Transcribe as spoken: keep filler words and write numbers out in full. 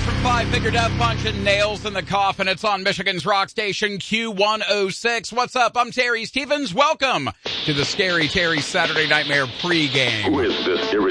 from Five Finger Death Punch and Nails in the Coffin. It's on Michigan's rock station Q one oh six. What's up? I'm Terry Stevens. Welcome to the Scary Terry Saturday Nightmare pregame. Who is this